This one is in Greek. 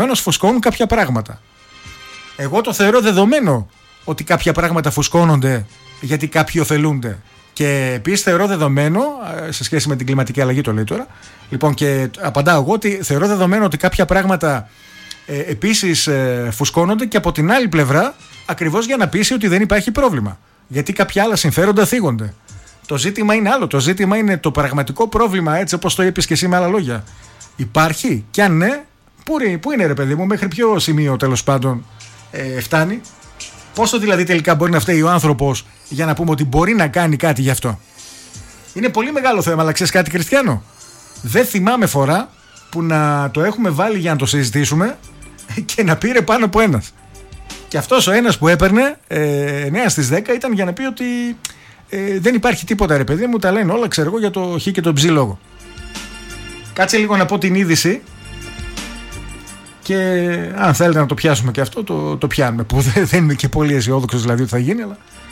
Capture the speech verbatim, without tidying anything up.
φουσκώνουν κάποια πράγματα. Εγώ το θεωρώ δεδομένο ότι κάποια πράγματα φουσκώνονται γιατί κάποιοι ωφελούνται. Και επίσης θεωρώ δεδομένο, σε σχέση με την κλιματική αλλαγή το λέει τώρα, λοιπόν, και απαντάω εγώ ότι θεωρώ δεδομένο ότι κάποια πράγματα ε, επίσης ε, φουσκώνονται και από την άλλη πλευρά, ακριβώς για να πείσει ότι δεν υπάρχει πρόβλημα. Γιατί κάποια άλλα συμφέροντα θίγονται. Το ζήτημα είναι άλλο. Το ζήτημα είναι το πραγματικό πρόβλημα, έτσι όπως το είπες και εσύ με άλλα λόγια. Υπάρχει, και αν ναι, πού, πού είναι ρε παιδί μου, μέχρι ποιο σημείο τέλος πάντων ε, φτάνει. Πόσο δηλαδή τελικά μπορεί να φταίει ο άνθρωπος για να πούμε ότι μπορεί να κάνει κάτι γι' αυτό. Είναι πολύ μεγάλο θέμα, αλλά ξέρεις κάτι, Κριστιανό? Δεν θυμάμαι φορά που να το έχουμε βάλει για να το συζητήσουμε και να πήρε πάνω από ένας. Και αυτός ο ένας που έπαιρνε ε, εννιά στις δέκα ήταν για να πει ότι ε, δεν υπάρχει τίποτα ρε παιδί μου, τα λένε όλα, ξέρω εγώ, για το χ και το ψ λόγο. Κάτσε λίγο να πω την είδηση. Και αν θέλετε να το πιάσουμε και αυτό, το, το πιάνουμε. Που δεν, δεν είμαι και πολύ αισιόδοξος δηλαδή ότι θα γίνει, αλλά